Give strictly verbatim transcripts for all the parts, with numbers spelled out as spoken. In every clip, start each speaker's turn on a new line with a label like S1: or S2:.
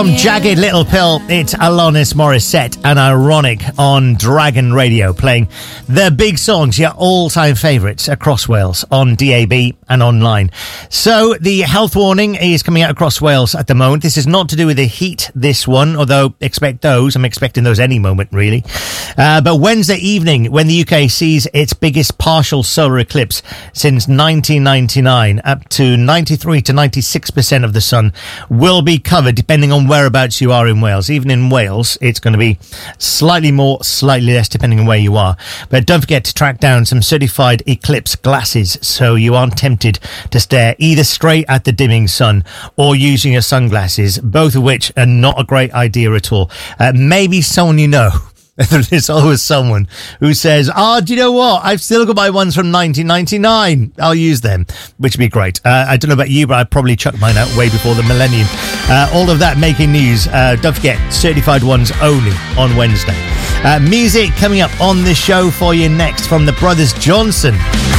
S1: From Jagged Little Pill, it's Alanis Morissette and Ironic on Dragon Radio, playing the big songs, your all-time favourites across Wales on D A B and online. So the health warning is coming out across Wales at the moment. This is not to do with the heat, this one, although expect those. I'm expecting those any moment, really. Uh, but Wednesday evening, when the U K sees its biggest partial solar eclipse since nineteen ninety-nine, up to ninety-three to ninety-six percent of the sun will be covered, depending on whereabouts you are in Wales. Even in Wales, it's going to be slightly more, slightly less, depending on where you are. But don't forget to track down some certified eclipse glasses so you aren't tempted to stare either straight at the dimming sun or using your sunglasses, both of which are not a great idea at all. Uh, maybe someone you know. There's always someone who says, oh, do you know what? I've still got my ones from nineteen ninety-nine. I'll use them, which would be great. Uh, I don't know about you, but I'd probably chuck mine out way before the millennium. Uh, all of that making news. Uh, don't forget, certified ones only on Wednesday. Uh, music coming up on the show for you next from the Brothers Johnson.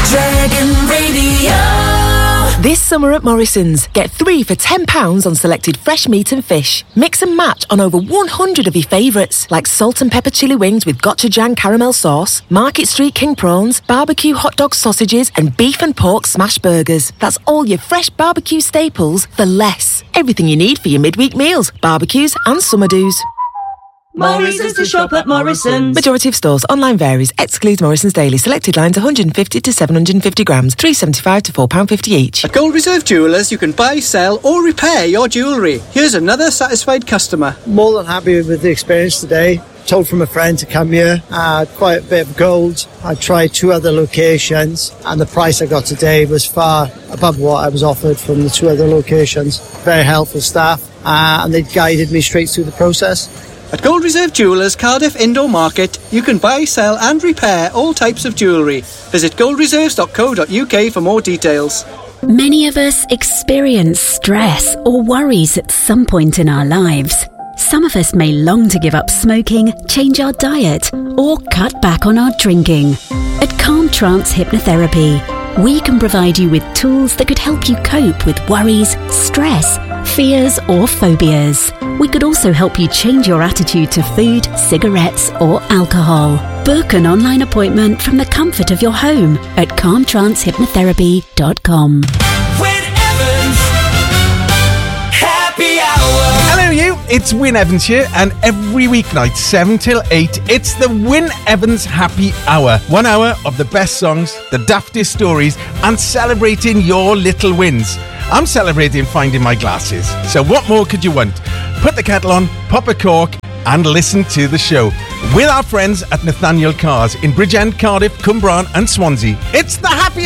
S2: Dragon Radio.
S3: This summer at Morrison's, get three for ten pounds on selected fresh meat and fish. Mix and match on over one hundred of your favourites, like salt and pepper chili wings with gochujang caramel sauce, Market Street king prawns, barbecue hot dog sausages, and beef and pork smash burgers. That's all your fresh barbecue staples for less. Everything you need for your midweek meals, barbecues and summer do's.
S2: Morrison's to shop at Morrison's.
S3: Majority of stores. Online varies. Excludes Morrison's Daily. Selected lines one hundred fifty to seven hundred fifty grams. three pounds seventy-five to four pounds fifty each.
S4: At Gold Reserve Jewellers, you can buy, sell or repair your jewellery. Here's another satisfied customer.
S5: More than happy with the experience today. Told from a friend to come here. I had quite a bit of gold. I tried two other locations and the price I got today was far above what I was offered from the two other locations. Very helpful staff uh, and they guided me straight through the process.
S4: At Gold Reserve Jewellers, Cardiff Indoor Market, you can buy, sell and repair all types of jewellery. Visit gold reserves dot co dot uk for more details.
S6: Many of us experience stress or worries at some point in our lives. Some of us may long to give up smoking, change our diet, or cut back on our drinking. At Calm Trance Hypnotherapy, we can provide you with tools that could help you cope with worries, stress, fears, or phobias. We could also help you change your attitude to food, cigarettes, or alcohol. Book an online appointment from the comfort of your home at calm trance hypnotherapy dot com.
S2: Win Evans Happy Hour.
S7: Hello you, it's Win Evans here, and every weeknight seven till eight it's the Win Evans Happy Hour. One hour of the best songs, the daftest stories, and celebrating your little wins. I'm celebrating finding my glasses, so what more could you want? Put the kettle on, pop a cork and listen to the show with our friends at Nathaniel Cars in Bridgend, Cardiff, Cwmbran and Swansea. It's the Happy